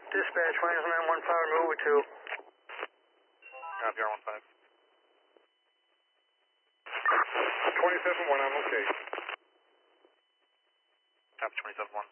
Dispatch, minus 915, move over to. Copy, R15. 27-1, I'm okay. Copy, 27-1.